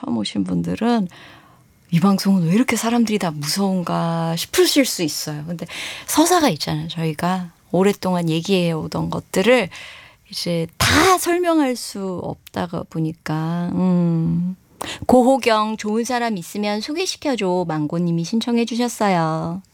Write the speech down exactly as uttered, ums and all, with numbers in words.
처음 오신 분들은 이 방송은 왜 이렇게 사람들이 다 무서운가 싶으실 수 있어요. 근데 서사가 있잖아요. 저희가 오랫동안 얘기해 오던 것들을 이제 다 설명할 수 없다가 보니까 음. 고호경 좋은 사람 있으면 소개시켜줘 망고님이 신청해 주셨어요.